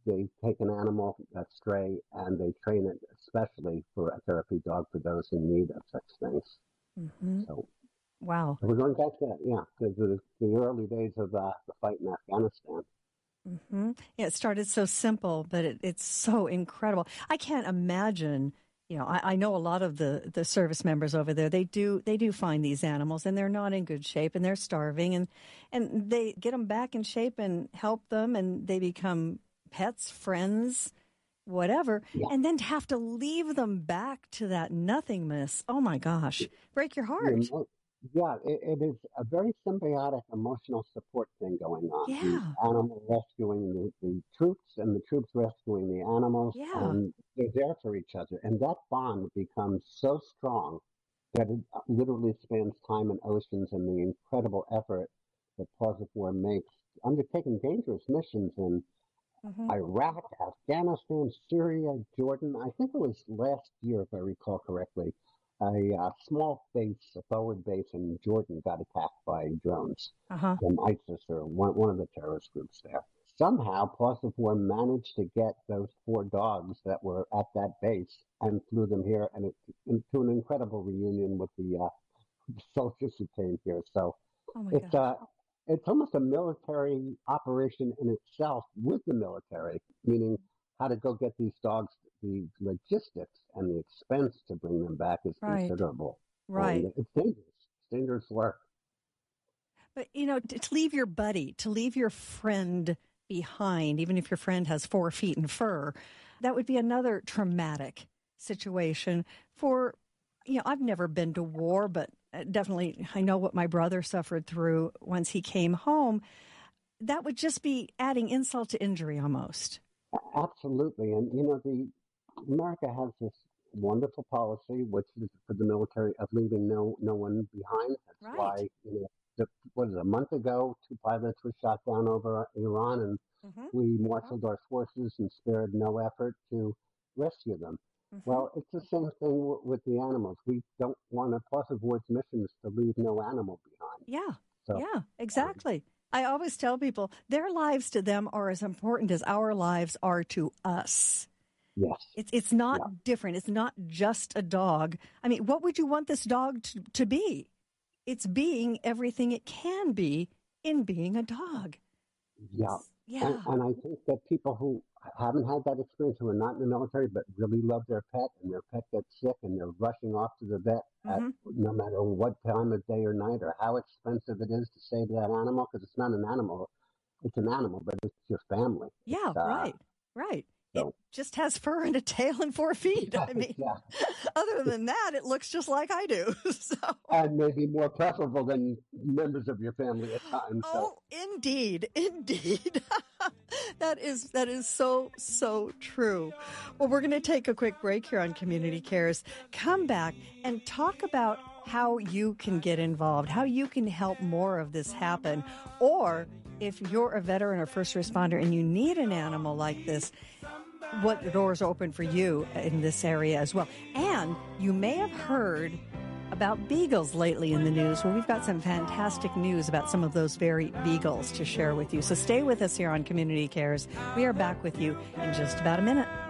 they take an animal, a stray, and they train it especially for a therapy dog for those in need of such things. Mm-hmm. So Wow. we're going back to that, yeah, the early days of the fight in Afghanistan. Mm-hmm. Yeah, it started so simple, but it's so incredible. I can't imagine. I know a lot of the service members over there. They do find these animals, and they're not in good shape, and they're starving, and they get them back in shape and help them, and they become pets, friends, whatever, Yeah. and then to have to leave them back to that nothingness. Oh my gosh, break your heart. Yeah, it is a very symbiotic emotional support thing going on. The Yeah, animal rescuing the troops and the troops rescuing the animals, yeah, and they're there for each other. And that bond becomes so strong that it literally spans time and oceans, and the incredible effort that Paws of War makes undertaking dangerous missions in hmm, Iraq, Afghanistan, Syria, Jordan. I think it was last year, if I recall correctly, a small base, a forward base in Jordan got attacked by drones uh-huh. from ISIS or one of the terrorist groups there. Somehow, Paws of War managed to get those 4 dogs that were at that base and flew them here, and into an incredible reunion with the soldiers who came here. So Oh my it's gosh. a it's almost a military operation in itself with the military, meaning how to go get these dogs. The logistics and the expense to bring them back is Right, considerable, right. and it's dangerous. It's dangerous work. But, to leave your buddy, to leave your friend behind, even if your friend has 4 feet in fur, that would be another traumatic situation for, I've never been to war, but definitely I know what my brother suffered through once he came home. That would just be adding insult to injury almost. Absolutely, and the America has this wonderful policy, which is for the military of leaving no one behind. That's Right. why what is it, a month ago, 2 pilots were shot down over Iran, and Mm-hmm. we marshaled our forces and spared no effort to rescue them. Mm-hmm. Well, it's the same thing with the animals. We don't want a Paws of War's mission is to leave no animal behind. Yeah. So, Yeah, um, exactly. I always tell people their lives to them are as important as our lives are to us. yes, It's yeah, not different. It's not just a dog. I mean, what would you want this dog to be? It's being everything it can be in being a dog. yeah. And, Yeah. and I think that people who haven't had that experience, who are not in the military, but really love their pet, and their pet gets sick, and they're rushing off to the vet at Hmm. no matter what time of day or night or how expensive it is to save that animal, because it's not an animal, it's an animal, but it's your family. Yeah, right. Right. It So just has fur and a tail and 4 feet. I mean, yeah, other than that, it looks just like I do. So. and maybe more preferable than members of your family at times. So Oh, indeed, indeed. that is so true. Well, we're going to take a quick break here on Community Cares. Come back and talk about how you can get involved, how you can help more of this happen, or if you're a veteran or first responder and you need an animal like this, what doors are open for you in this area as well. And you may have heard about beagles lately in the news. Well, we've got some fantastic news about some of those very beagles to share with you. So stay with us here on Community Cares. We are back with you in just about a minute.